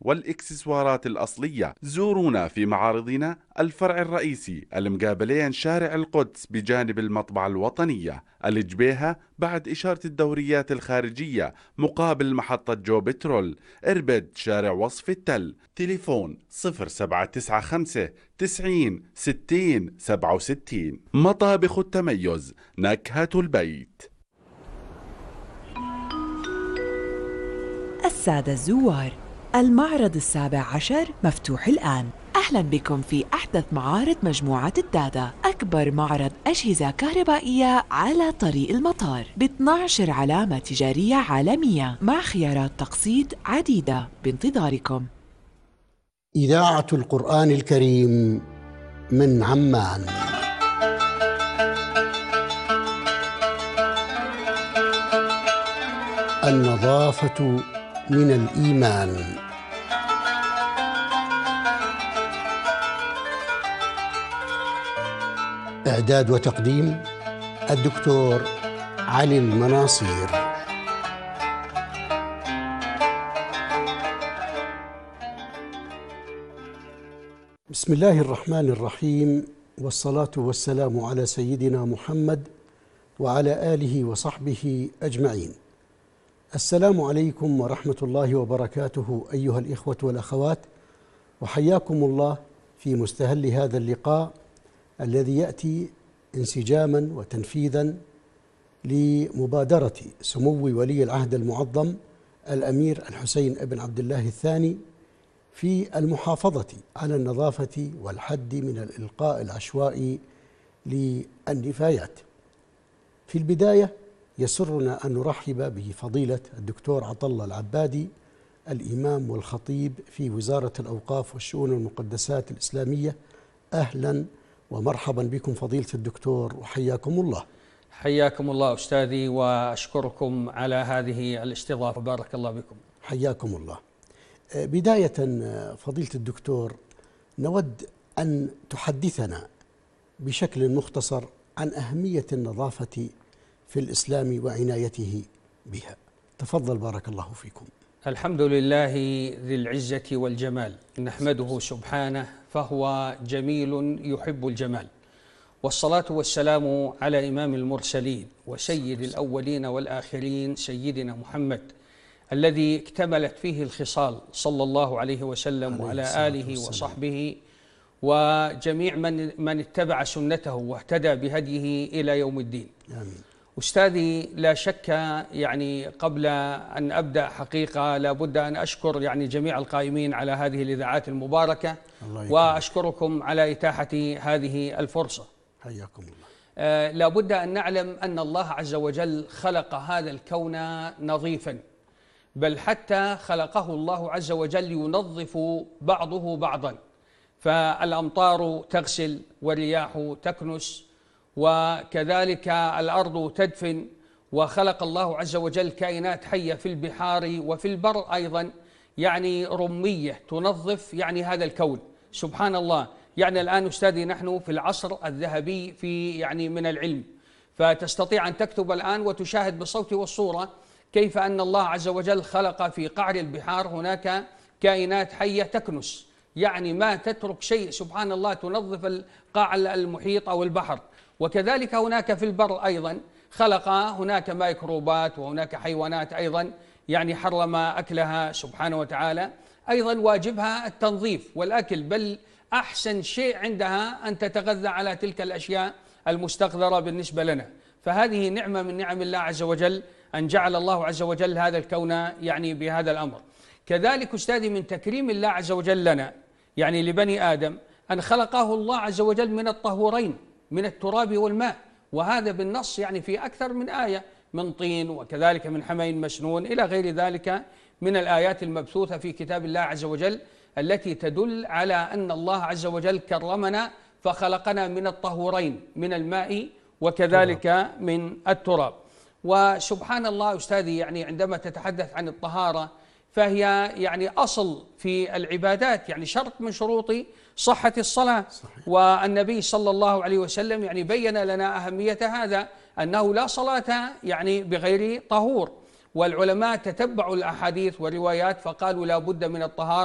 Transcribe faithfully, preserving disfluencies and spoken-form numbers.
والإكسسوارات الأصلية. زورونا في معارضنا الفرع الرئيسي المقابلين شارع القدس بجانب المطبعة الوطنية، الجبيهة بعد إشارة الدوريات الخارجية مقابل محطة جو بترول، إربد شارع وصف التل. تليفون صفر سبعة تسعة خمسة تسعين ستين سبعة وستين. مطابخ التميز، نكهة البيت. السادة الزوار، المعرض السابع عشر مفتوح الآن. أهلا بكم في أحدث معارض مجموعة الدادا، أكبر معرض أجهزة كهربائية على طريق المطار ب اثنتي عشرة علامة تجارية عالمية مع خيارات تقسيط عديدة بانتظاركم. إذاعة القرآن الكريم من عمان. النظافة من الإيمان. إعداد وتقديم الدكتور علي المناصير. بسم الله الرحمن الرحيم، والصلاة والسلام على سيدنا محمد وعلى آله وصحبه أجمعين. السلام عليكم ورحمة الله وبركاته أيها الإخوة والأخوات، وحياكم الله في مستهل هذا اللقاء الذي يأتي انسجاما وتنفيذا لمبادرة سمو ولي العهد المعظم الأمير الحسين بن عبد الله الثاني في المحافظة على النظافة والحد من الإلقاء العشوائي للنفايات. في البداية يسرنا أن نرحب بفضيلة الدكتور عطلة العبادي، الإمام والخطيب في وزارة الأوقاف والشؤون المقدسات الإسلامية. أهلا ومرحبا بكم فضيلة الدكتور، وحياكم الله. حياكم الله أستاذي، وأشكركم على هذه الاستضافة، بارك الله بكم. حياكم الله. بداية فضيلة الدكتور، نود أن تحدثنا بشكل مختصر عن أهمية النظافة في الإسلام وعنايته بها. تفضل بارك الله فيكم. الحمد لله ذي العزة والجمال، نحمده سبحانه فهو جميل يحب الجمال، والصلاة والسلام على إمام المرسلين وسيد الأولين والآخرين سيدنا محمد الذي اكتملت فيه الخصال صلى الله عليه وسلم وعلى آله وصحبه وجميع من من اتبع سنته واهتدى بهديه إلى يوم الدين. آمين. أستاذي، لا شك يعني قبل أن أبدأ حقيقة لابد أن أشكر يعني جميع القائمين على هذه الإذاعات المباركة، وأشكركم على إتاحة هذه الفرصة. حياكم الله. آه لابد أن نعلم أن الله عز وجل خلق هذا الكون نظيفا، بل حتى خلقه الله عز وجل ينظف بعضه بعضا، فالأمطار تغسل والرياح تكنس، وكذلك الأرض تدفن، وخلق الله عز وجل كائنات حية في البحار وفي البر أيضا، يعني رمية تنظف يعني هذا الكون. سبحان الله. يعني الآن أستاذي نحن في العصر الذهبي في يعني من العلم، فتستطيع أن تكتب الآن وتشاهد بالصوت والصورة كيف أن الله عز وجل خلق في قعر البحار هناك كائنات حية تكنس، يعني ما تترك شيء، سبحان الله، تنظف القاع المحيط أو البحر. وكذلك هناك في البر أيضا خلق هناك ميكروبات وهناك حيوانات أيضا يعني حرم أكلها سبحانه وتعالى، أيضا واجبها التنظيف والأكل، بل أحسن شيء عندها أن تتغذى على تلك الأشياء المستقذرة بالنسبة لنا. فهذه نعمة من نعم الله عز وجل أن جعل الله عز وجل هذا الكون يعني بهذا الأمر. كذلك أستاذي من تكريم الله عز وجل لنا يعني لبني آدم أن خلقه الله عز وجل من الطهورين، من التراب والماء، وهذا بالنص يعني في أكثر من آية، من طين وكذلك من حمأ مسنون إلى غير ذلك من الآيات المبثوثة في كتاب الله عز وجل التي تدل على أن الله عز وجل كرمنا فخلقنا من الطهورين، من الماء وكذلك من التراب. وسبحان الله أستاذي، يعني عندما تتحدث عن الطهارة فهي يعني أصل في العبادات، يعني شرط من شروط صحة الصلاة. صحيح. والنبي صلى الله عليه وسلم يعني بين لنا أهمية هذا، أنه لا صلاة يعني بغير طهور، والعلماء تتبعوا الأحاديث والروايات فقالوا لا بد من الطهارة